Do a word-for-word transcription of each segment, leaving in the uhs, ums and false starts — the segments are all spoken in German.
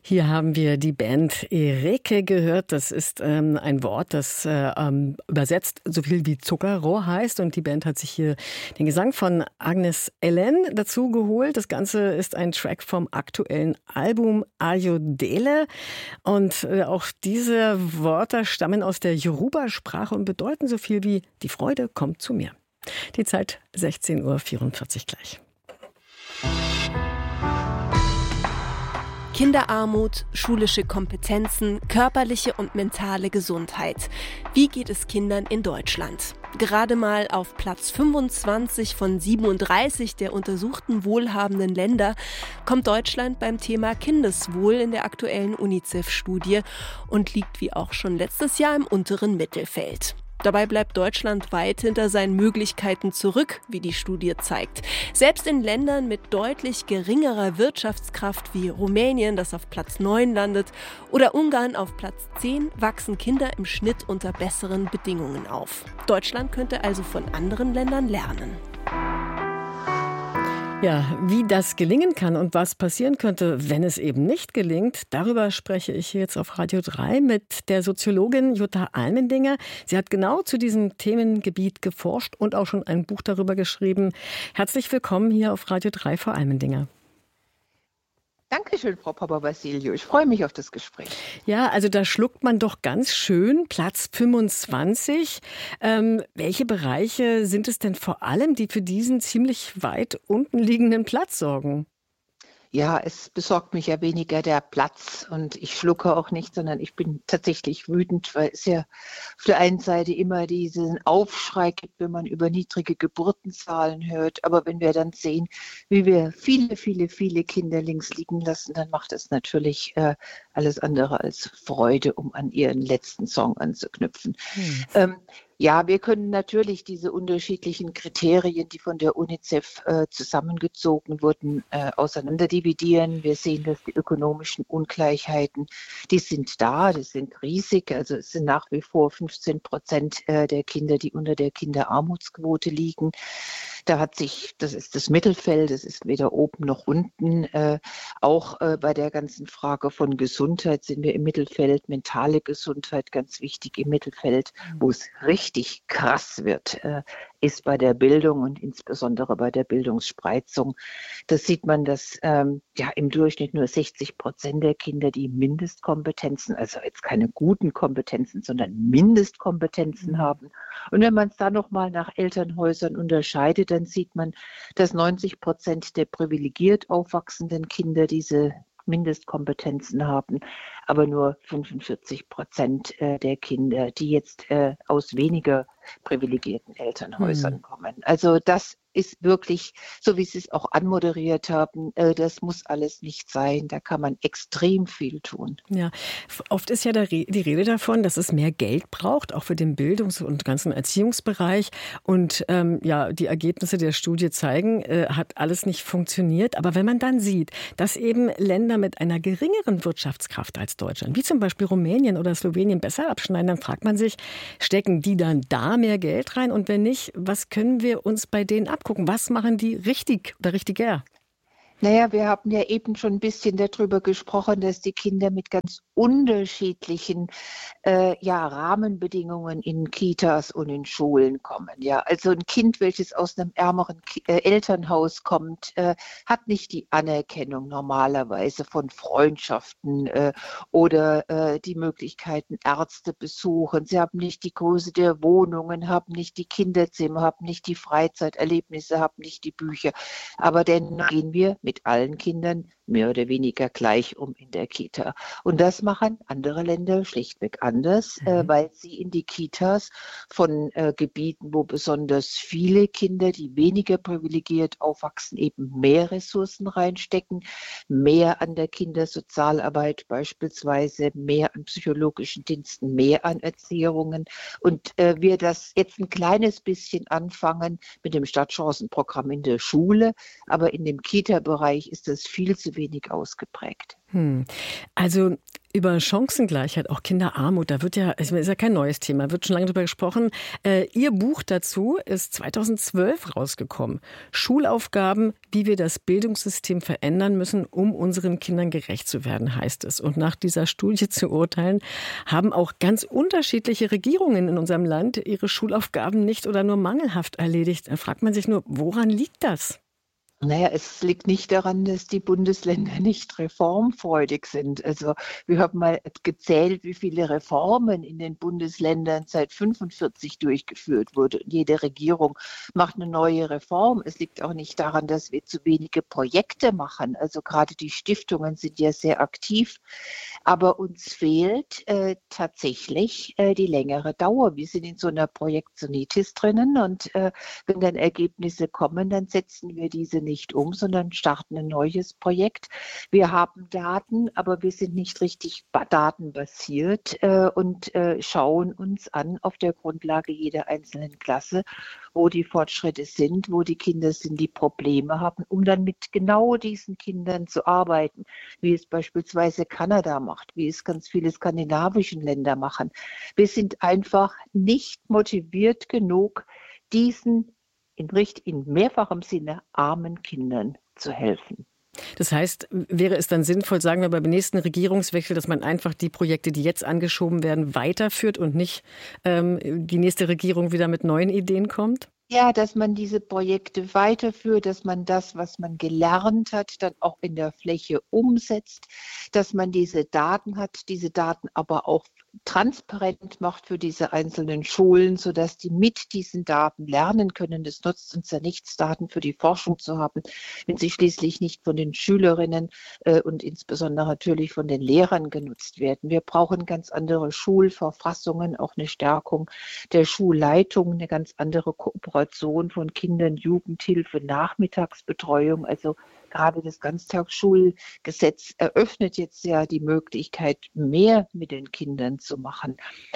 Hier haben wir die Band Ereke gehört. Das ist ähm, ein Wort, das äh, ähm, übersetzt so viel wie Zuckerrohr heißt. Und die Band hat sich hier den Gesang von Agnes Ellen dazu geholt. Das Ganze ist ein Track vom aktuellen Album Ayodele. Und äh, auch diese Worte stammen aus der Yoruba-Sprache und bedeuten so viel wie die Freude kommt zu mir. Die Zeit sechzehn Uhr vierundvierzig gleich. Kinderarmut, schulische Kompetenzen, körperliche und mentale Gesundheit. Wie geht es Kindern in Deutschland? Gerade mal auf Platz fünfundzwanzig von siebenunddreißig der untersuchten wohlhabenden Länder kommt Deutschland beim Thema Kindeswohl in der aktuellen UNICEF-Studie und liegt wie auch schon letztes Jahr im unteren Mittelfeld. Dabei bleibt Deutschland weit hinter seinen Möglichkeiten zurück, wie die Studie zeigt. Selbst in Ländern mit deutlich geringerer Wirtschaftskraft wie Rumänien, das auf Platz neun landet, oder Ungarn auf Platz zehn, wachsen Kinder im Schnitt unter besseren Bedingungen auf. Deutschland könnte also von anderen Ländern lernen. Ja, wie das gelingen kann und was passieren könnte, wenn es eben nicht gelingt, darüber spreche ich jetzt auf Radio drei mit der Soziologin Jutta Almendinger. Sie hat genau zu diesem Themengebiet geforscht und auch schon ein Buch darüber geschrieben. Herzlich willkommen hier auf Radio drei, Frau Almendinger. Dankeschön, Frau Papavassiliou. Ich freue mich auf das Gespräch. Ja, also da schluckt man doch ganz schön Platz fünfundzwanzig. Ähm, welche Bereiche sind es denn vor allem, die für diesen ziemlich weit unten liegenden Platz sorgen? Ja, es besorgt mich ja weniger der Platz und ich schlucke auch nicht, sondern ich bin tatsächlich wütend, weil es ja auf der einen Seite immer diesen Aufschrei gibt, wenn man über niedrige Geburtenzahlen hört. Aber wenn wir dann sehen, wie wir viele, viele, viele Kinder links liegen lassen, dann macht es natürlich äh, alles andere als Freude, um an Ihren letzten Song anzuknüpfen. Hm. Ähm, Ja, wir können natürlich diese unterschiedlichen Kriterien, die von der UNICEF äh, zusammengezogen wurden, äh, auseinanderdividieren. Wir sehen, dass die ökonomischen Ungleichheiten, die sind da, die sind riesig. Also es sind nach wie vor fünfzehn Prozent äh, der Kinder, die unter der Kinderarmutsquote liegen. Da hat sich, das ist das Mittelfeld, das ist weder oben noch unten. Äh, auch äh, bei der ganzen Frage von Gesundheit sind wir im Mittelfeld, mentale Gesundheit ganz wichtig im Mittelfeld, wo es richtig krass wird, äh, ist bei der Bildung und insbesondere bei der Bildungsspreizung. Das sieht man, dass ähm, ja im Durchschnitt nur sechzig Prozent der Kinder, die Mindestkompetenzen, also jetzt keine guten Kompetenzen, sondern Mindestkompetenzen mhm. haben. Und wenn man es dann nochmal nach Elternhäusern unterscheidet, dann sieht man, dass neunzig Prozent der privilegiert aufwachsenden Kinder diese Mindestkompetenzen haben, aber nur fünfundvierzig Prozent der Kinder, die jetzt äh, aus weniger privilegierten Elternhäusern hm. kommen. Also das ist wirklich, so wie Sie es auch anmoderiert haben, äh, das muss alles nicht sein. Da kann man extrem viel tun. Ja, oft ist ja der Re- die Rede davon, dass es mehr Geld braucht, auch für den Bildungs- und ganzen Erziehungsbereich. Und ähm, ja, die Ergebnisse der Studie zeigen, äh, hat alles nicht funktioniert. Aber wenn man dann sieht, dass eben Länder mit einer geringeren Wirtschaftskraft als Deutschland, wie zum Beispiel Rumänien oder Slowenien, besser abschneiden, dann fragt man sich, stecken die dann da mehr Geld rein? Und wenn nicht, was können wir uns bei denen abgucken? Was machen die richtig oder richtiger? Naja, wir haben ja eben schon ein bisschen darüber gesprochen, dass die Kinder mit ganz unterschiedlichen äh, ja, Rahmenbedingungen in Kitas und in Schulen kommen. Ja, also ein Kind, welches aus einem ärmeren Ki- äh, Elternhaus kommt, äh, hat nicht die Anerkennung normalerweise von Freundschaften äh, oder äh, die Möglichkeiten, Ärzte besuchen. Sie haben nicht die Größe der Wohnungen, haben nicht die Kinderzimmer, haben nicht die Freizeiterlebnisse, haben nicht die Bücher. Aber dennoch gehen wir mit allen Kindern mehr oder weniger gleich um in der Kita. Und das machen andere Länder schlichtweg anders, mhm. äh, weil sie in die Kitas von äh, Gebieten, wo besonders viele Kinder, die weniger privilegiert aufwachsen, eben mehr Ressourcen reinstecken, mehr an der Kindersozialarbeit beispielsweise, mehr an psychologischen Diensten, mehr an Erziehungen. Und äh, wir das jetzt ein kleines bisschen anfangen mit dem Stadtchancenprogramm in der Schule, aber in dem Kita-Bereich Bereich ist das viel zu wenig ausgeprägt. Hm. Also über Chancengleichheit, auch Kinderarmut, da wird ja, ist ja kein neues Thema, wird schon lange darüber gesprochen. Äh, Ihr Buch dazu ist zweitausendzwölf rausgekommen. Schulaufgaben, wie wir das Bildungssystem verändern müssen, um unseren Kindern gerecht zu werden, heißt es. Und nach dieser Studie zu urteilen, haben auch ganz unterschiedliche Regierungen in unserem Land ihre Schulaufgaben nicht oder nur mangelhaft erledigt. Da fragt man sich nur, woran liegt das? Naja, es liegt nicht daran, dass die Bundesländer nicht reformfreudig sind. Also wir haben mal gezählt, wie viele Reformen in den Bundesländern seit fünfundvierzig durchgeführt wurde. Und jede Regierung macht eine neue Reform. Es liegt auch nicht daran, dass wir zu wenige Projekte machen. Also gerade die Stiftungen sind ja sehr aktiv. Aber uns fehlt äh, tatsächlich äh, die längere Dauer. Wir sind in so einer Projektionitis drinnen und äh, wenn dann Ergebnisse kommen, dann setzen wir diese nicht um, sondern starten ein neues Projekt. Wir haben Daten, aber wir sind nicht richtig datenbasiert äh, und äh, schauen uns an auf der Grundlage jeder einzelnen Klasse, wo die Fortschritte sind, wo die Kinder sind, die Probleme haben, um dann mit genau diesen Kindern zu arbeiten, wie es beispielsweise Kanada macht, wie es ganz viele skandinavische Länder machen. Wir sind einfach nicht motiviert genug, diesen in, in mehrfachem Sinne armen Kindern zu helfen. Das heißt, wäre es dann sinnvoll, sagen wir beim nächsten Regierungswechsel, dass man einfach die Projekte, die jetzt angeschoben werden, weiterführt und nicht ähm, die nächste Regierung wieder mit neuen Ideen kommt? Ja, dass man diese Projekte weiterführt, dass man das, was man gelernt hat, dann auch in der Fläche umsetzt, dass man diese Daten hat, diese Daten aber auch transparent macht für diese einzelnen Schulen, sodass die mit diesen Daten lernen können. Es nutzt uns ja nichts, Daten für die Forschung zu haben, wenn sie schließlich nicht von den Schülerinnen äh, und insbesondere natürlich von den Lehrern genutzt werden. Wir brauchen ganz andere Schulverfassungen, auch eine Stärkung der Schulleitung, eine ganz andere Kooperation von Kindern, Jugendhilfe, Nachmittagsbetreuung, also gerade das Ganztagsschulgesetz eröffnet jetzt ja die Möglichkeit, mehr mit den Kindern zu machen.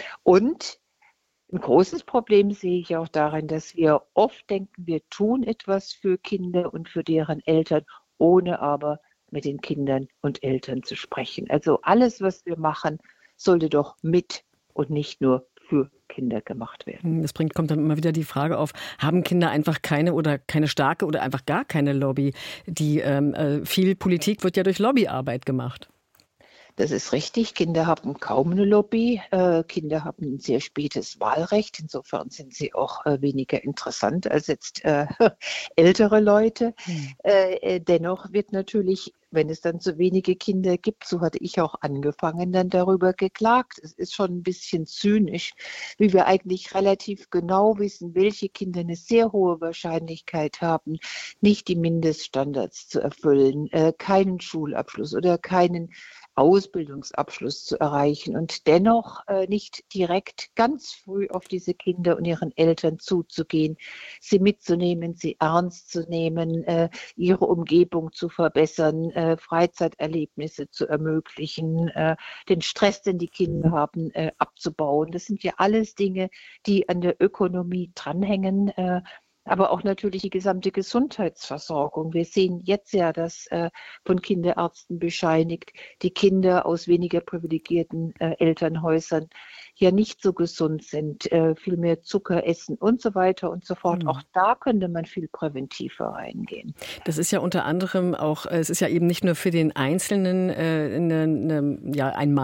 Und ein großes Problem sehe ich auch darin, dass wir oft denken, wir tun etwas für Kinder und für deren Eltern, ohne aber mit den Kindern und Eltern zu sprechen. Also alles, was wir machen, sollte doch mit und nicht nur für Kinder gemacht werden. Das bringt, kommt dann immer wieder die Frage auf, haben Kinder einfach keine oder keine starke oder einfach gar keine Lobby? Die ähm, viel Politik wird ja durch Lobbyarbeit gemacht. Das ist richtig. Kinder haben kaum eine Lobby. Äh, Kinder haben ein sehr spätes Wahlrecht. Insofern sind sie auch äh, weniger interessant als jetzt äh, ältere Leute. Hm. Äh, dennoch wird natürlich, wenn es dann so wenige Kinder gibt, so hatte ich auch angefangen, dann darüber geklagt. Es ist schon ein bisschen zynisch, wie wir eigentlich relativ genau wissen, welche Kinder eine sehr hohe Wahrscheinlichkeit haben, nicht die Mindeststandards zu erfüllen, äh, keinen Schulabschluss oder keinen Ausbildungsabschluss zu erreichen und dennoch äh, nicht direkt ganz früh auf diese Kinder und ihren Eltern zuzugehen, sie mitzunehmen, sie ernst zu nehmen, äh, ihre Umgebung zu verbessern, äh, Freizeiterlebnisse zu ermöglichen, äh, den Stress, den die Kinder haben, äh, abzubauen. Das sind ja alles Dinge, die an der Ökonomie dranhängen. Äh, aber auch natürlich die gesamte Gesundheitsversorgung. Wir sehen jetzt ja, dass äh, von Kinderärzten bescheinigt, die Kinder aus weniger privilegierten äh, Elternhäusern ja nicht so gesund sind, äh, viel mehr Zucker essen und so weiter und so fort. Mhm. Auch da könnte man viel präventiver reingehen. Das ist ja unter anderem auch, es ist ja eben nicht nur für den Einzelnen äh, eine, eine, ja, ein